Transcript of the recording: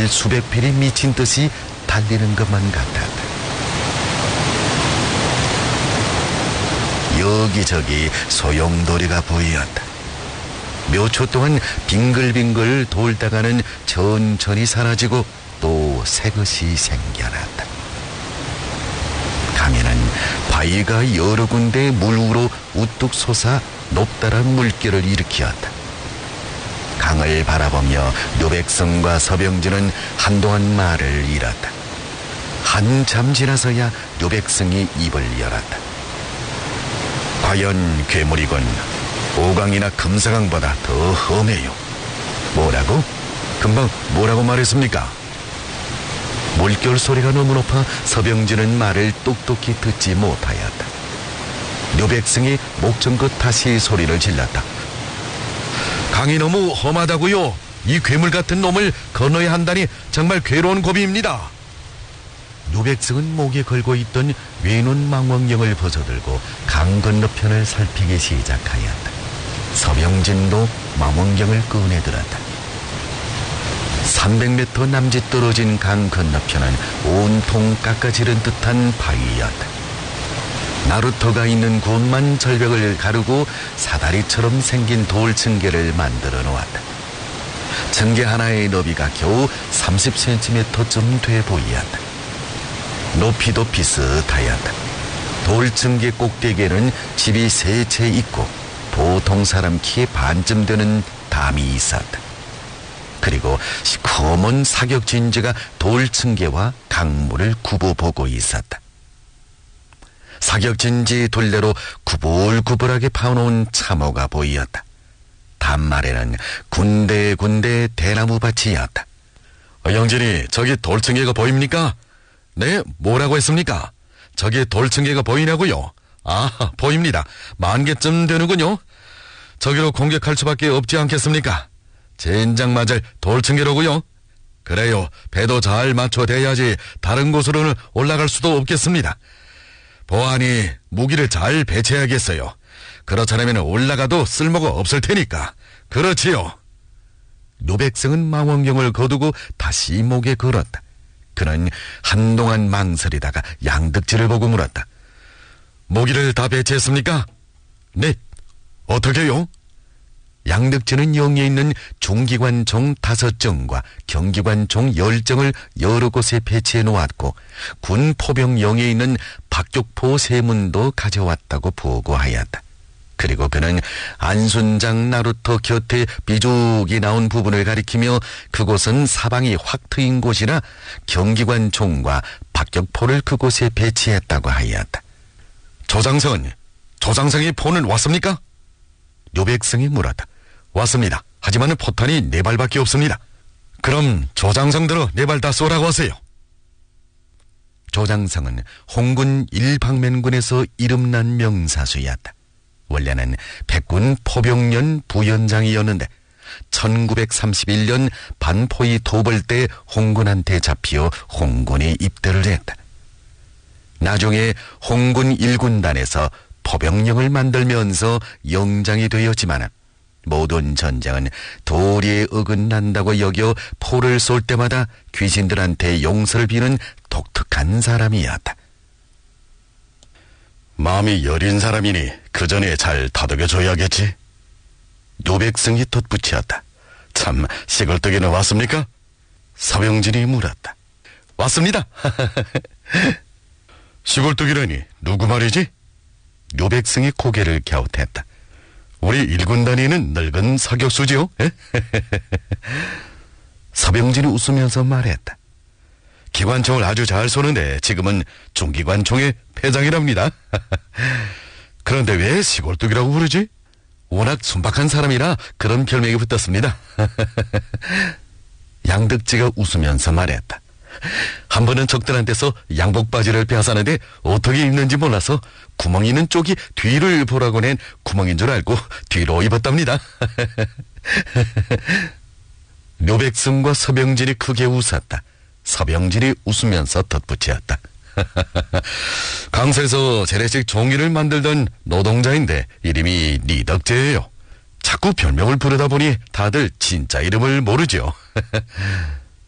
수백 필이 미친 듯이 달리는 것만 같았다. 여기저기 소용돌이가 보였다. 몇 초 동안 빙글빙글 돌다가는 천천히 사라지고 또 새것이 생겨났다. 강에는 바위가 여러 군데 물 위로 우뚝 솟아 높다란 물결을 일으켰다. 강을 바라보며 료백성과 서병진은 한동안 말을 잃었다. 한참 지나서야 료백성이 입을 열었다. 과연 괴물이건 오강이나 금사강보다 더 험해요. 뭐라고? 금방 뭐라고 말했습니까? 물결 소리가 너무 높아 서병진은 말을 똑똑히 듣지 못하였다. 료백성이 목청껏 다시 소리를 질렀다. 강이 너무 험하다고요. 이 괴물 같은 놈을 건너야 한다니 정말 괴로운 고비입니다. 료백성은 목에 걸고 있던 외눈 망원경을 벗어들고 강 건너편을 살피기 시작하였다. 서병진도 망원경을 꺼내들었다. 300m 남짓 떨어진 강 건너편은 온통 깎아지른 듯한 바위였다. 나루터가 있는 곳만 절벽을 가르고 사다리처럼 생긴 돌 층계를 만들어 놓았다. 층계 하나의 너비가 겨우 30cm쯤 돼 보이었다. 높이도 비슷하였다. 돌 층계 꼭대기에는 집이 세 채 있고 보통 사람 키의 반쯤 되는 담이 있었다. 그리고 시커먼 사격진지가 돌 층계와 강물을 굽어보고 있었다. 사격진지 둘레로 구불구불하게 파놓은 참호가 보이었다. 담 아래는 군데군데 대나무밭이었다. 영진이, 저기 돌층계가 보입니까? 네, 뭐라고 했습니까? 저기 돌층계가 보이냐고요? 아, 보입니다. 10,000개쯤 되는군요. 저기로 공격할 수밖에 없지 않겠습니까? 젠장 맞을 돌층계로고요. 그래요, 배도 잘 맞춰대야지 다른 곳으로는 올라갈 수도 없겠습니다. 보안이 무기를 잘 배치해야겠어요. 그렇잖으면 올라가도 쓸모가 없을 테니까. 그렇지요. 료백성은 망원경을 거두고 다시 목에 걸었다. 그는 한동안 망설이다가 양득지를 보고 물었다. 모기를 다 배치했습니까? 네. 어떻게요? 양득지는 영에 있는 중기관총 5정과 경기관총 10정을 여러 곳에 배치해 놓았고 군 포병영에 있는 박격포 3문도 가져왔다고 보고하였다. 그리고 그는 안순장 나루터 곁에 비죽이 나온 부분을 가리키며 그곳은 사방이 확 트인 곳이라 경기관총과 박격포를 그곳에 배치했다고 하였다. 조장성이 포는 왔습니까? 료백성이 물었다. 왔습니다. 하지만 포탄이 4발밖에 없습니다. 그럼 조장성 들어 4발 다 쏘라고 하세요. 조장성은 홍군 일방면군에서 이름난 명사수였다. 원래는 백군 포병연 부연장이었는데 1931년 반포이 도벌 때 홍군한테 잡히어 홍군에 입대를 했다. 나중에 홍군 1군단에서 포병령을 만들면서 영장이 되었지만 모든 전쟁은 도리에 어긋난다고 여겨 포를 쏠 때마다 귀신들한테 용서를 비는 독특한 사람이었다. 마음이 여린 사람이니 그 전에 잘 다독여줘야겠지. 료백성이 덧붙였다. 참, 시골뜨기는 왔습니까? 서병진이 물었다. 왔습니다. 시골뜨기라니 누구 말이지? 료백성이 고개를 갸웃했다. 우리 1군단에는 늙은 사격수지요? 서병진이 웃으면서 말했다. 기관총을 아주 잘 쏘는데 지금은 중기관총의 패장이랍니다. 그런데 왜 시골뚝이라고 부르지? 워낙 순박한 사람이라 그런 별명이 붙었습니다. 양득지가 웃으면서 말했다. 한 번은 적들한테서 양복바지를 빼앗았는데 어떻게 입는지 몰라서 구멍 있는 쪽이 뒤를 보라고 낸 구멍인 줄 알고 뒤로 입었답니다. 료백성과 서병진이 크게 웃었다. 서병진이 웃으면서 덧붙였다. 강서에서 재래식 종이를 만들던 노동자인데 이름이 리덕재예요. 자꾸 별명을 부르다 보니 다들 진짜 이름을 모르죠.